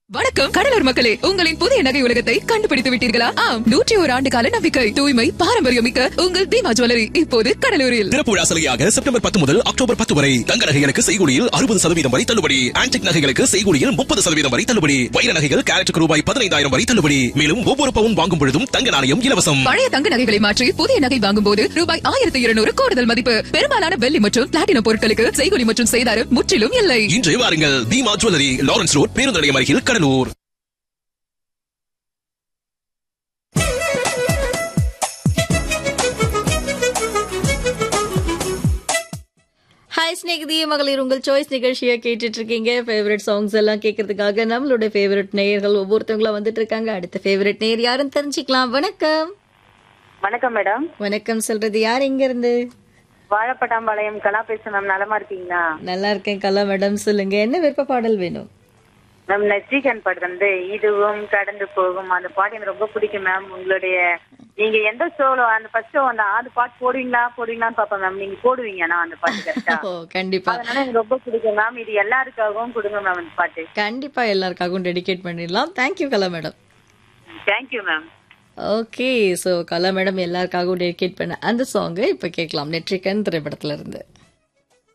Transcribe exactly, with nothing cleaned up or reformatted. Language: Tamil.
வணக்கம் கடலூர் மக்களே, உங்களின் புதிய நகை உலகத்தை கண்டுபிடித்து விட்டீர்களா? ஆம், நூற்றி ஒரு ஆண்டு கால நம்பிக்கை, தூய்மை, பாரம்பரியம் மிக்க உங்கள் தீமா ஜுவல்லரி இப்போது கடலூரில். திறப்பு விழா சலுகையாக செப்டம்பர் பத்து முதல் அக்டோபர் பத்து வரை தங்க நகைகளுக்கு செய்கூலியில் அறுபது சதவீதம் வரை தள்ளுபடி. ஆன்டிக் நகைகளுக்கு செய்கூலியில் முப்பது சதவீதம் வரை தள்ளுபடி. வைர நகைகள் கேரட்டுக்கு ரூபாய் பதினைந்தாயிரம் வரை தள்ளுபடி. மேலும் ஒவ்வொரு பவுன் வாங்கும் பொழுதும் தங்க நாணயம் இலவசம். பழைய தங்க நகைகளை மாற்றி புதிய நகை வாங்கும் போது ரூபாய் ஆயிரத்தி இருநூறு கூடுதல் மதிப்பு. பெரும்பாலான வெள்ளி மற்றும் பிளாட்டினம் பொருட்களுக்கு செய்கூலி மற்றும் செய்தாரம் முற்றிலும் இல்லை. இன்று வாருங்கள், தீமா ஜுவல்லரி, லாரன்ஸ் ரோட், பேருந்து நிலையம் அருகில், கடலூர். ஹாய் ஸ்நேகிதி மகளிர், உங்கள் சாய்ஸ் நிகழ்ச்சியை கேட்டுட்டு இருக்கீங்க. ஃபேவரட் சாங்ஸ் எல்லாம் கேட்கறதுக்காக நம்மளோட ஃபேவரட் நேயர்கள் ஒவ்வொருத்தவங்களும் வந்துட்டு இருக்காங்க. அடுத்த ஃபேவரட் நேயர் யாருன்னு தெரிஞ்சுக்கலாம். வணக்கம். வணக்கம் மேடம். வணக்கம் சொல்றது யார், எங்க இருந்து? வாழப்பட்டாம்பாளையம் கலா பேசுறேன் மேம். நலமா இருக்கீங்களா? நல்லா இருக்கேன் கலா மேடம். சொல்லுங்க, என்ன விருப்ப பாடல் வேணும்? மேம் நெற்றிகன் பாட்டு வந்து இதுவும் கடந்து போகும் அந்த பாட்டு எனக்கு ரொம்ப பிடிக்கும் மேம். உங்களுடைய நீங்க எந்த ஷோல அந்த ஃபர்ஸ்ட் ஷோ அந்த ஆறு பாட்டு போடுவீங்களா போடுவீங்களான்னு பாப்பேன் மேம். நீங்க போடுவீங்க நான் அந்த பாட்டு கரெக்டா? ஓ கண்டிப்பா. அதனால எனக்கு ரொம்ப பிடிக்கும் மேம். இது எல்லாருக்காகவும் கொடுங்க மேம் அந்த பாட்டு. கண்டிப்பா எல்லாருக்காகவும் டெடிகேட் பண்ணிடலாம். தேங்க்யூ கலா madam. Thank you ma'am. Okay, so கலா மேடம் எல்லாருக்காகவும் டெடிகேட் பண்ண அந்த சாங்கை இப்ப கேட்கலாம். நெற்றிகன் திரைப்படத்துல இருந்து.